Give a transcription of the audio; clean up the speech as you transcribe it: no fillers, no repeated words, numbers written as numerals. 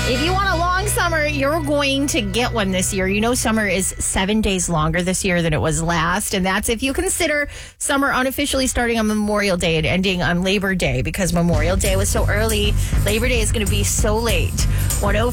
If you want a long summer, you're going to get one this year. You know, summer is 7 days longer this year than it was last. And that's if you consider summer unofficially starting on Memorial Day and ending on Labor Day, because Memorial Day was so early. Labor Day is going to be so late.